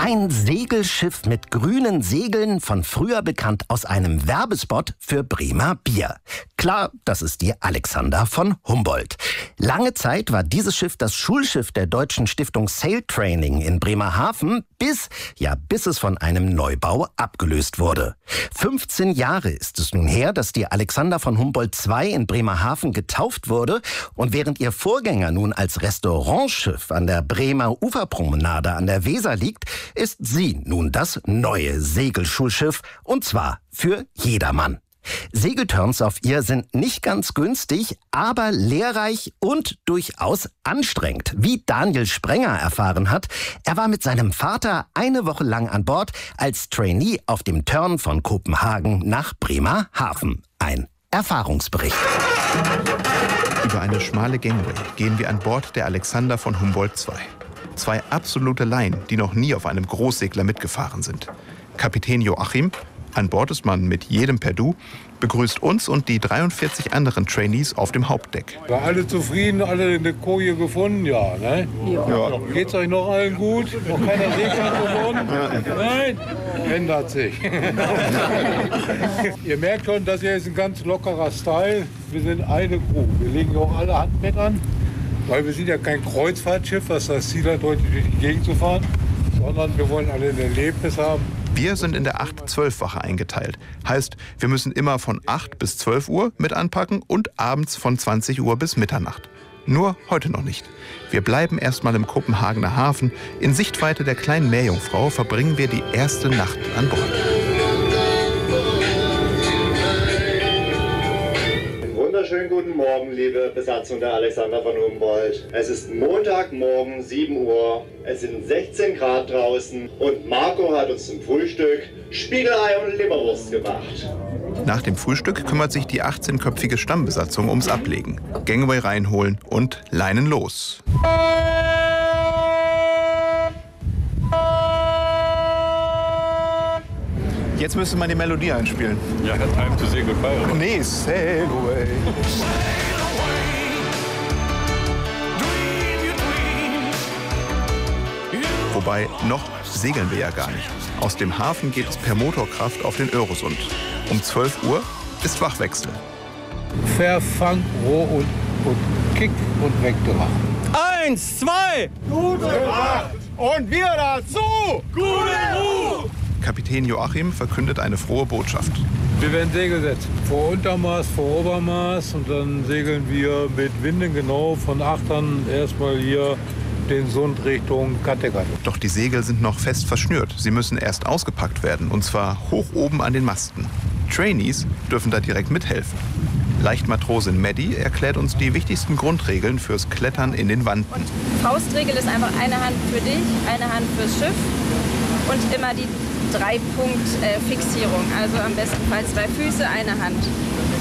Ein Segelschiff mit grünen Segeln, von früher bekannt aus einem Werbespot für Bremer Bier. Klar, das ist die Alexander von Humboldt. Lange Zeit war dieses Schiff das Schulschiff der deutschen Stiftung Sail Training in Bremerhaven, bis es von einem Neubau abgelöst wurde. 15 Jahre ist es nun her, dass die Alexander von Humboldt II in Bremerhaven getauft wurde, und während ihr Vorgänger nun als Restaurantschiff an der Bremer Uferpromenade an der Weser liegt, ist sie nun das neue Segelschulschiff, und zwar für jedermann. Segelturns auf ihr sind nicht ganz günstig, aber lehrreich und durchaus anstrengend, wie Daniel Sprenger erfahren hat. Er war mit seinem Vater eine Woche lang an Bord als Trainee auf dem Turn von Kopenhagen nach Bremerhaven. Ein Erfahrungsbericht. Über eine schmale Gangway gehen wir an Bord der Alexander von Humboldt II. Zwei absolute Laien, die noch nie auf einem Großsegler mitgefahren sind. Kapitän Joachim, an Bord ist man mit jedem per Du, begrüßt uns und die 43 anderen Trainees auf dem Hauptdeck. War alle zufrieden, alle eine Koje gefunden? Ja, ne? Ja. Geht's euch noch allen gut? Noch keiner Seekrank geworden? Ja. Nein? Ändert sich. Ihr merkt schon, das hier ist ein ganz lockerer Style. Wir sind eine Crew. Wir legen auch alle Hand mit an, weil wir sind ja kein Kreuzfahrtschiff, was das Ziel hat, heute durch die Gegend zu fahren, sondern wir wollen alle ein Erlebnis haben. Wir sind in der 8-12-Wache eingeteilt. Heißt, wir müssen immer von 8 bis 12 Uhr mit anpacken und abends von 20 Uhr bis Mitternacht. Nur heute noch nicht. Wir bleiben erstmal im Kopenhagener Hafen. In Sichtweite der kleinen Meerjungfrau verbringen wir die erste Nacht an Bord. Schönen guten Morgen, liebe Besatzung der Alexander von Humboldt. Es ist Montagmorgen, 7 Uhr. Es sind 16 Grad draußen und Marco hat uns zum Frühstück Spiegelei und Leberwurst gemacht. Nach dem Frühstück kümmert sich die 18-köpfige Stammbesatzung ums Ablegen. Gangway reinholen und Leinen los. Jetzt müsste man die Melodie einspielen. Ja, Time to Say Goodbye. Nee, Sail Away. Wobei, noch segeln wir ja gar nicht. Aus dem Hafen geht es per Motorkraft auf den Öresund. Um 12 Uhr ist Wachwechsel. Verfang, Roh und Kick und Wegdrach. 1, 2! Gute Nacht! Und wir dazu! Gute Ruhe! Kapitän Joachim verkündet eine frohe Botschaft. Wir werden Segel setzen. Vor Untermaß, vor Obermaß. Und dann segeln wir mit Winden genau von Achtern erstmal hier den Sund Richtung Kattegat. Doch die Segel sind noch fest verschnürt. Sie müssen erst ausgepackt werden, und zwar hoch oben an den Masten. Trainees dürfen da direkt mithelfen. Leichtmatrosin Maddie erklärt uns die wichtigsten Grundregeln fürs Klettern in den Wanten. Und Faustregel ist einfach eine Hand für dich, eine Hand fürs Schiff und immer die 3-Punkt-Fixierung. Also am besten Fall 2 Füße, eine Hand.